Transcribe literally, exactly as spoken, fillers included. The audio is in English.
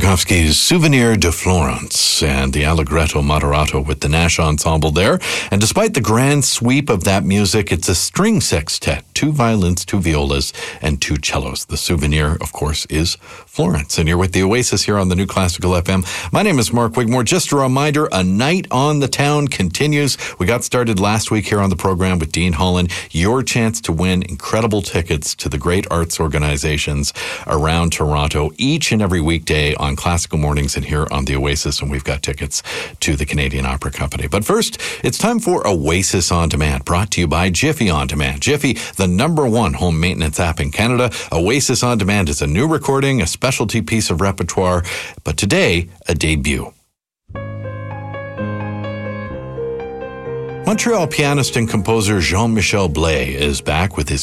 Tchaikovsky's Souvenir de Florence and the Allegretto Moderato with the Nash Ensemble there. And despite the grand sweep of that music, it's a string sextet, two violins, two violas, and two cellos. The Souvenir, of course, is Florence. And you're with the Oasis here on the New Classical F M. My name is Mark Wigmore. Just a reminder, A Night on the Town continues. We got started last week here on the program with Dean Holland. Your chance to win incredible tickets to the great arts organizations around Toronto each and every weekday on Classical Mornings and here on the Oasis. And we've got tickets to the Canadian Opera Company. But first, it's time for Oasis On Demand, brought to you by Jiffy On Demand. Jiffy, the number one home maintenance app in Canada. Oasis On Demand is a new recording, a specialty piece of repertoire, but today, a debut. Montreal pianist and composer Jean-Michel Blais is back with his